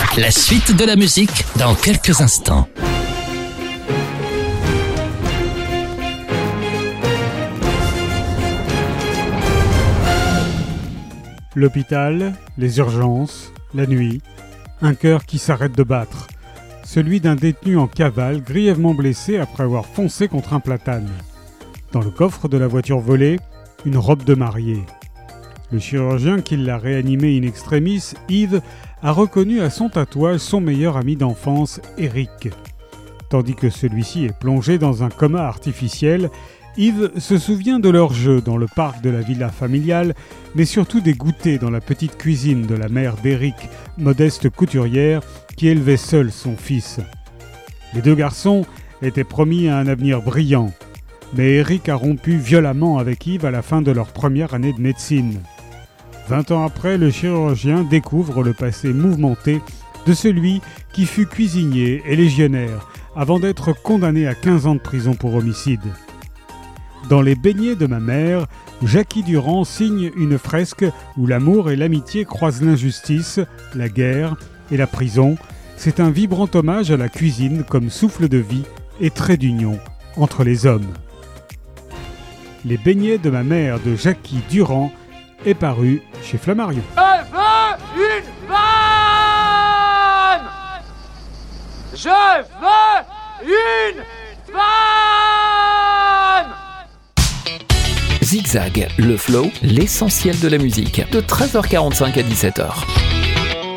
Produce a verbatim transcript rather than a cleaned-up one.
La suite de la musique dans quelques instants. L'hôpital, les urgences, la nuit, un cœur qui s'arrête de battre. Celui d'un détenu en cavale grièvement blessé après avoir foncé contre un platane. Dans le coffre de la voiture volée, une robe de mariée. Le chirurgien qui l'a réanimé in extremis, Yves, a reconnu à son tatouage son meilleur ami d'enfance, Eric. Tandis que celui-ci est plongé dans un coma artificiel, Yves se souvient de leur jeu dans le parc de la villa familiale, mais surtout des goûters dans la petite cuisine de la mère d'Eric, modeste couturière, qui élevait seule son fils. Les deux garçons étaient promis à un avenir brillant, mais Eric a rompu violemment avec Yves à la fin de leur première année de médecine. Vingt ans après, le chirurgien découvre le passé mouvementé de celui qui fut cuisinier et légionnaire, avant d'être condamné à quinze ans de prison pour homicide. Dans Les beignets de ma mère, Jackie Durand signe une fresque où l'amour et l'amitié croisent l'injustice, la guerre et la prison. C'est un vibrant hommage à la cuisine comme souffle de vie et trait d'union entre les hommes. Les beignets de ma mère de Jackie Durand est paru chez Flammarion. Je veux une femme! Je veux une femme! Zigzag, le flow, l'essentiel de la musique, de treize heures quarante-cinq à dix-sept heures.